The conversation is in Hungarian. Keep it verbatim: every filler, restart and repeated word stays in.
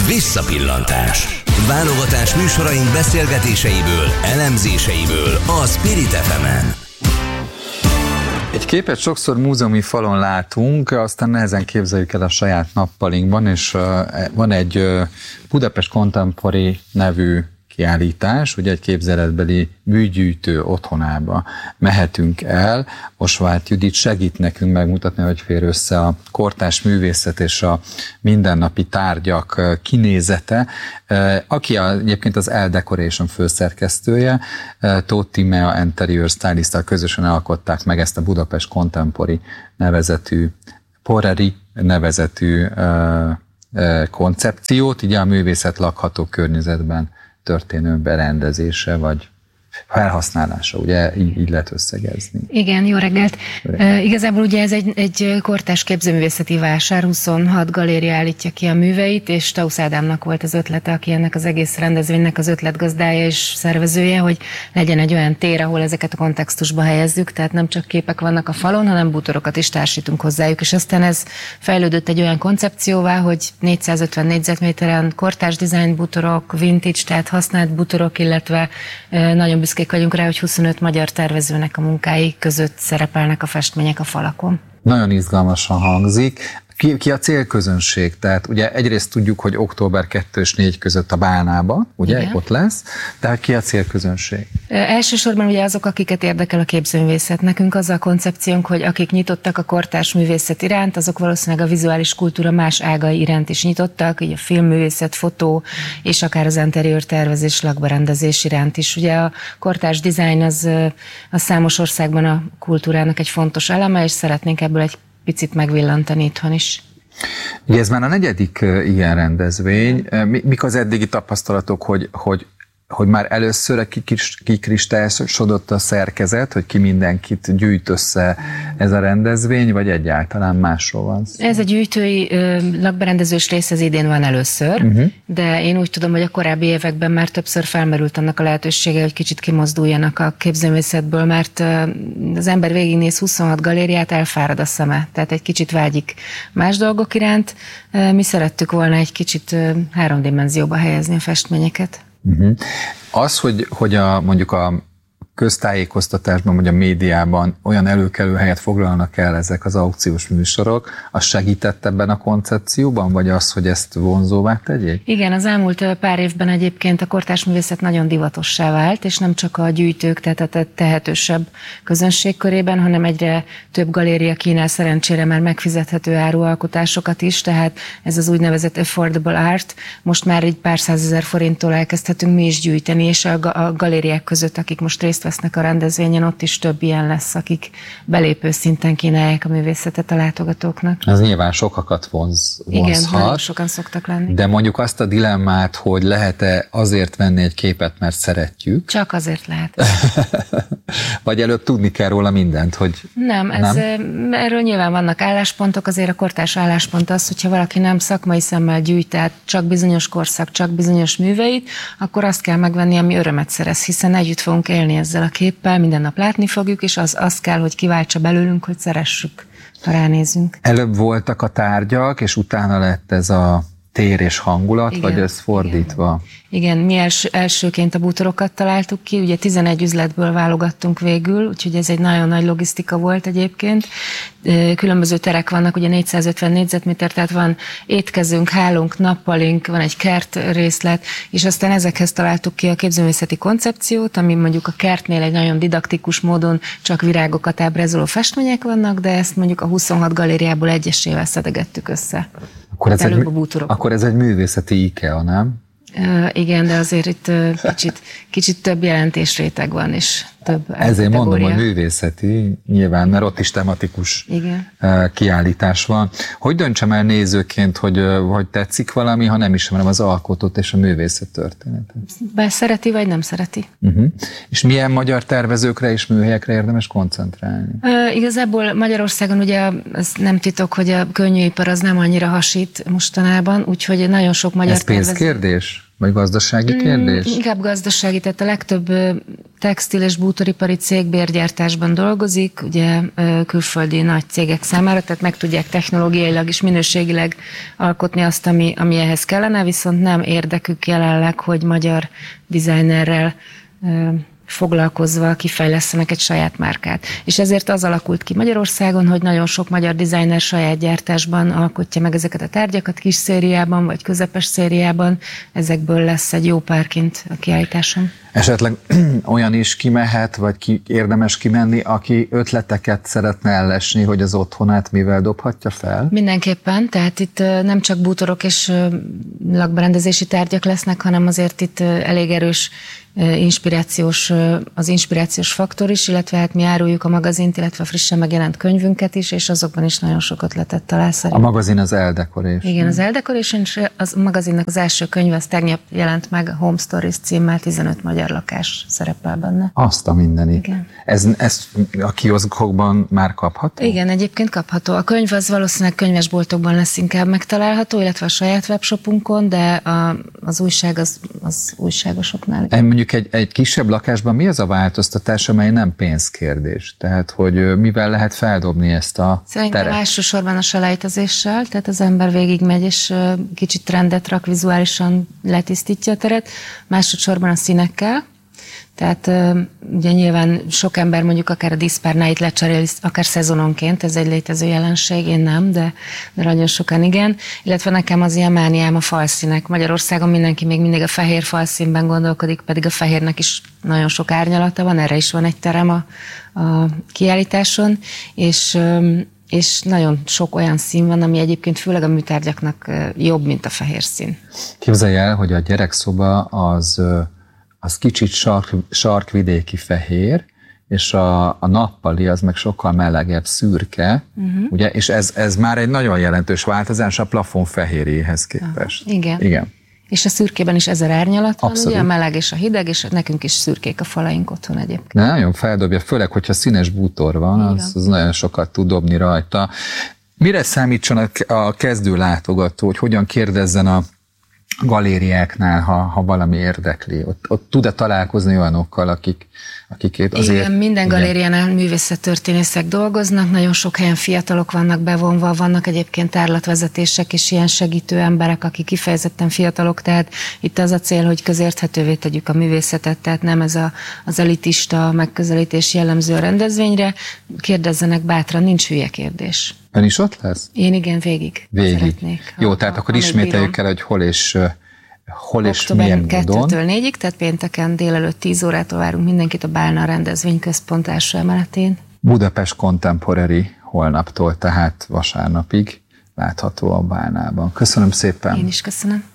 Visszapillantás. Válogatás műsoraink beszélgetéseiből, elemzéseiből a Spirit ef emen. Egy képet sokszor múzeumi falon látunk, aztán nehezen képzeljük el a saját nappalinkban, és van egy Budapest Contemporary nevű kiállítás, ugye egy képzeletbeli műgyűjtő otthonába mehetünk el. Osváth Judit segít nekünk megmutatni, hogy fér össze a kortárs művészet és a mindennapi tárgyak kinézete. Aki a, egyébként az L Decoration főszerkesztője, Tóth Tímea interior stylist-tal közösen alkották meg ezt a Budapest Contemporary nevezetű, Poreri nevezetű koncepciót, ugye a művészet lakható környezetben történő berendezése, vagy felhasználása, ugye így, így lehet összegezni. Igen, jó reggelt. Jó reggelt. Uh, igazából ugye ez egy, egy kortárs képzőművészeti vásár, huszonhat galéria állítja ki a műveit, és Tausz Ádámnak volt az ötlete, aki ennek az egész rendezvénynek az ötletgazdája és szervezője, hogy legyen egy olyan tér, ahol ezeket a kontextusba helyezzük, tehát nem csak képek vannak a falon, hanem bútorokat is társítunk hozzájuk, és aztán ez fejlődött egy olyan koncepcióvá, hogy négyszázötven négyzetméteren kortárs dizájn bútorok, vintage, tehát használt bútorok, illetve uh, nagyon büszkék vagyunk rá, hogy huszonöt magyar tervezőnek a munkái között szerepelnek a festmények a falakon. Nagyon izgalmasan hangzik. Ki, ki a célközönség? Tehát ugye egyrészt tudjuk, hogy október kettő és négy között a Bálnába, ugye, igen, ott lesz, tehát ki a célközönség? Ö, elsősorban ugye azok, akiket érdekel a képzőművészet. Nekünk az a koncepciónk, hogy akik nyitottak a kortárs művészet iránt, azok valószínűleg a vizuális kultúra más ágai iránt is nyitottak, így a filmművészet, fotó, és akár az interiőr tervezés, lakberendezés iránt is. Ugye a kortárs dizájn az, az számos országban a kultúrának egy fontos eleme, és szeretnénk ebből egy picit megvillantani itthon is. Ugye ez már a negyedik ilyen rendezvény. Mik az eddigi tapasztalatok, hogy, hogy, hogy már először kikristályosodott a szerkezet, hogy ki mindenkit gyűjt össze ez a rendezvény, vagy egyáltalán másról van szó? Ez a gyűjtői ö, lakberendezős rész az idén van először, uh-huh. de én úgy tudom, hogy a korábbi években már többször felmerült annak a lehetősége, hogy kicsit kimozduljanak a képzőművészetből, mert ö, az ember végignéz huszonhat galériát, elfárad a szeme, tehát egy kicsit vágyik más dolgok iránt. Ö, mi szerettük volna egy kicsit ö, háromdimenzióba helyezni a festményeket. Uh-huh. Az, hogy, hogy a, mondjuk a köztájékoztatásban, vagy a médiában olyan előkelő helyet foglalnak el ezek az aukciós műsorok, az segített ebben a koncepcióban, vagy az, hogy ezt vonzóvá tegyék? Igen, az elmúlt pár évben egyébként a kortárs művészet nagyon divatossá vált, és nem csak a gyűjtők, tehát a tehetősebb közönség körében, hanem egyre több galéria kínál szerencsére már megfizethető árualkotásokat is, tehát ez az úgynevezett affordable art, most már egy pár százezer forinttól elkezdhetünk mi is gyűjteni, és a, a galériák között, akik most részt vesznek a rendezvényen, ott is több ilyen lesz, akik belépő szinten kínálják a művészetet a látogatóknak. Ez nyilván sokakat vonz, vonzhat. Igen, nagyon sokan szoktak lenni. De mondjuk azt a dilemmát, hogy lehet-e azért venni egy képet, mert szeretjük? Csak azért lehet. Vagy előbb tudni kell róla mindent, hogy... Nem, ez, nem? Erről nyilván vannak álláspontok, azért a kortárs álláspont az, hogyha valaki nem szakmai szemmel gyűjt, tehát csak bizonyos korszak, csak bizonyos műveit, akkor azt kell megvenni, ami örömet szerez, hiszen együtt fogunk élni ezzel a képpel, minden nap látni fogjuk, és az, az kell, hogy kiváltsa belőlünk, hogy szeressük, ha ránézünk. Előbb voltak a tárgyak, és utána lett ez a tér és hangulat, igen, vagy ez fordítva? Igen, igen, mi els, elsőként a bútorokat találtuk ki, ugye tizenegy üzletből válogattunk végül, úgyhogy ez egy nagyon nagy logisztika volt egyébként. Különböző terek vannak, ugye négyszázötven négyzetméter, tehát van étkezünk, hálunk, nappalink, van egy kert részlet, és aztán ezekhez találtuk ki a képzőművészeti koncepciót, ami mondjuk a kertnél egy nagyon didaktikus módon csak virágokat ábrázoló festmények vannak, de ezt mondjuk a huszonhat galériából egyesével szedegettük össze. Akkor ez, egy, akkor ez egy művészeti IKEA, nem? Uh, igen, de azért itt uh, kicsit, kicsit több jelentésréteg van, és több ezért mondom, hogy művészeti, nyilván, mert ott is tematikus igen. Uh, kiállítás van. Hogy döntsem el nézőként, hogy, uh, hogy tetszik valami, ha nem ismerem az alkotót és a művészet történetet? Be szereti, vagy nem szereti. Uh-huh. És milyen magyar tervezőkre és műhelyekre érdemes koncentrálni? Uh, igazából Magyarországon ugye ez nem titok, hogy a könnyűipar az nem annyira hasít mostanában, úgyhogy nagyon sok magyar ez pénzkérdés? Vagy gazdasági kérdés? Mm, inkább gazdasági, tehát a legtöbb textil és bútoripari cég bérgyártásban dolgozik, ugye külföldi nagy cégek számára, tehát meg tudják technológiailag és minőségileg alkotni azt, ami, ami ehhez kellene, viszont nem érdekük jelenleg, hogy magyar designerrel foglalkozva kifejlesztenek egy saját márkát. És ezért az alakult ki Magyarországon, hogy nagyon sok magyar designer saját gyártásban alkotja meg ezeket a tárgyakat kis szériában, vagy közepes szériában. Ezekből lesz egy jó pár kint a kiállításon. Esetleg olyan is kimehet, vagy ki, érdemes kimenni, aki ötleteket szeretne ellesni, hogy az otthonát mivel dobhatja fel? Mindenképpen, tehát itt nem csak bútorok és lakberendezési tárgyak lesznek, hanem azért itt elég erős inspirációs, az inspirációs faktor is, illetve hát mi áruljuk a magazint, illetve a frissen megjelent könyvünket is, és azokban is nagyon sok ötletet talál szerintem. A magazin az Elle Decoration. Igen, az Elle Decoration, és az magazinnak az első könyve, az tegnap jelent meg, a Home Stories címmel, tizenöt magyar lakás szerepel benne. Azt a mindenit. Igen. Ez, ez a kioszkokban már kapható? Igen, egyébként kapható. A könyv az valószínűleg könyvesboltokban lesz inkább megtalálható, illetve a saját webshopunkon, de a, az újság az, az újságosoknál. E, mondjuk egy, egy kisebb lakásban mi az a változtatás, amely nem pénzkérdés? Tehát, hogy mivel lehet feldobni ezt a Szerintem teret? elsősorban a selejtezéssel, tehát az ember végigmegy, és kicsit trendet rak, vizuálisan letisztítja a teret. Másodszorban a színekkel, tehát ugye nyilván sok ember mondjuk akár a díszpárnáit lecseréli, akár szezononként, ez egy létező jelenség, én nem, de, de nagyon sokan igen. Illetve nekem az ilyen mániám a falszínek. Magyarországon mindenki még mindig a fehér falszínben gondolkodik, pedig a fehérnek is nagyon sok árnyalata van, erre is van egy terem a, a kiállításon, és és nagyon sok olyan szín van, ami egyébként főleg a műtárgyaknak jobb, mint a fehér szín. Képzelj el, hogy a gyerekszoba az, az kicsit sark, sarkvidéki fehér, és a, a nappali az meg sokkal melegebb, szürke, uh-huh. ugye? És ez, ez már egy nagyon jelentős változás a plafon fehéréhez képest. Ah, igen. igen. És a szürkében is ezer árnyalat van, ugye? A meleg és a hideg, és nekünk is szürkék a falaink otthon egyébként. De nagyon feldobja, főleg, hogyha színes bútor van, az, az nagyon sokat tud dobni rajta. Mire számítson a, a kezdő látogató, hogy hogyan kérdezzen a galériáknál, ha, ha valami érdekli? Ott, ott tud-e találkozni olyanokkal, akik, akik azért... Igen, minden galériánál művészettörténészek dolgoznak, nagyon sok helyen fiatalok vannak bevonva, vannak egyébként tárlatvezetések és ilyen segítő emberek, akik kifejezetten fiatalok, tehát itt az a cél, hogy közérthetővé tegyük a művészetet, tehát nem ez a, az elitista megközelítés jellemző a rendezvényre. Kérdezzenek bátran, nincs hülye kérdés. Ön is ott lesz? Én igen, végig, végig. szeretnék. Jó, ha, tehát ha, akkor ismételjük el, hogy hol és, hol és milyen módon. október kettőtől négyig, tehát pénteken délelőtt tíz órától várunk mindenkit a Bálna rendezvényközpont első emeletén. Budapest Contemporary holnaptól, tehát vasárnapig látható a Bálnában. Köszönöm szépen. Én is köszönöm.